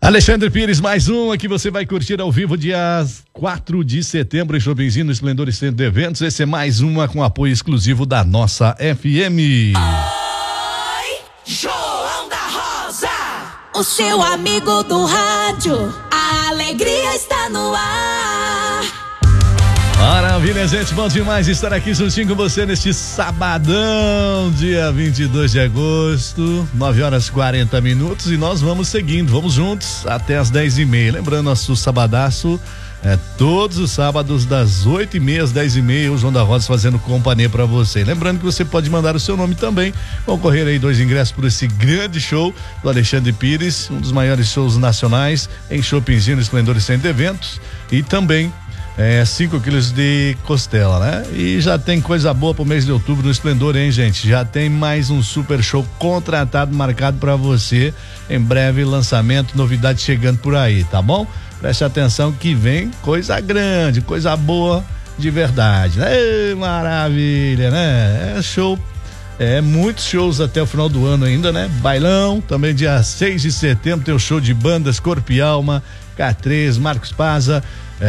Alexandre Pires, mais um que você vai curtir ao vivo dia 4 de setembro em Shoppingzinho, no Esplendor Centro de Eventos. Esse é mais uma com apoio exclusivo da nossa FM. Oi, João da Rosa, o seu amigo do rádio, a alegria está no ar. Maravilha, gente, bom demais estar aqui juntinho com você neste sabadão, dia 22 de agosto, 9h40, e nós vamos seguindo, vamos juntos até as 10h30. Lembrando, nosso sabadaço é todos os sábados das 8h30 às 10h30, o João da Rosa fazendo companhia para você. Lembrando que você pode mandar o seu nome também, concorrer aí 2 ingressos por esse grande show do Alexandre Pires, um dos maiores shows nacionais em Shoppingzinho, no Esplendor Centro de Eventos, e também 5 quilos de costela, né? E já tem coisa boa pro mês de outubro no Esplendor, hein, gente? Já tem mais um super show contratado, marcado pra você. Em breve, lançamento, novidade chegando por aí, tá bom? Preste atenção que vem coisa grande, coisa boa de verdade, né? Maravilha, né? É show. Muitos shows até o final do ano ainda, né? Bailão, também dia 6 de setembro tem o show de bandas Corpo e Alma, K3, Marcos Paza,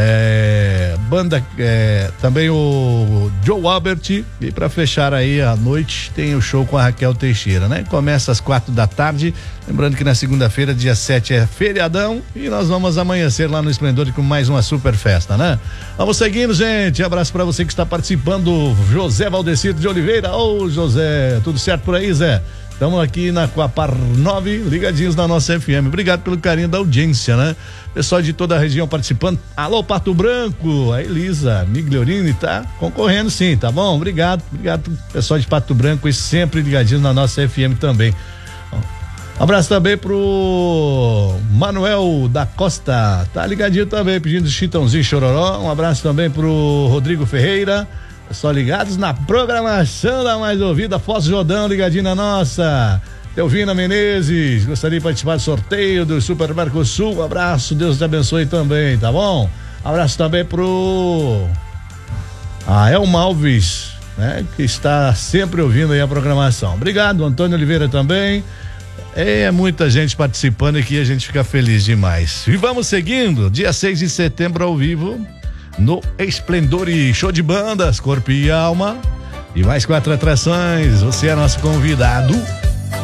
banda, também o Joe Albert, e para fechar aí a noite tem o show com a Raquel Teixeira, né? Começa às 4h, lembrando que na segunda-feira, dia 7, é feriadão e nós vamos amanhecer lá no Esplendor com mais uma super festa, né? Vamos seguindo, gente, abraço para você que está participando, José Valdecir de Oliveira. Ô, José, tudo certo por aí, Zé? Estamos aqui na Coapar 9, ligadinhos na nossa FM. Obrigado pelo carinho da audiência, né? Pessoal de toda a região participando. Alô, Pato Branco, a Elisa Migliorini tá concorrendo sim, tá bom? Obrigado pessoal de Pato Branco e sempre ligadinhos na nossa FM também. Abraço também pro Manuel da Costa, tá ligadinho também, pedindo Chitãozinho Chororó. Um abraço também pro Rodrigo Ferreira. Só ligados na programação da mais ouvida, Foz Jordão, ligadinho na nossa. Delvina Menezes, gostaria de participar do sorteio do Super Mercosul. Um abraço, Deus te abençoe também, tá bom? Abraço também pro Elma Alves, né? Que está sempre ouvindo aí a programação. Obrigado, Antônio Oliveira também. Muita gente participando aqui, a gente fica feliz demais. E vamos seguindo, dia 6 de setembro ao vivo, no Esplendor e show de bandas, Corpo e Alma, e mais 4 atrações. Você é nosso convidado.